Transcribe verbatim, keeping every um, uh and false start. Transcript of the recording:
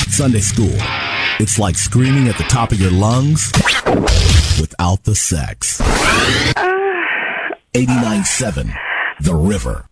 Sunday school. It's like screaming at the top of your lungs without the sex. eighty-nine point seven The River.